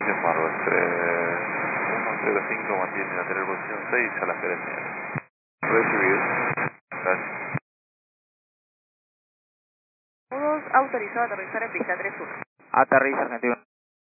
Margo, 105 mantiene lateral posición 6 a la gerencia. Recibido. Gracias. Todos autorizados a aterrizar en pista 3-1. Aterriza, Argentina.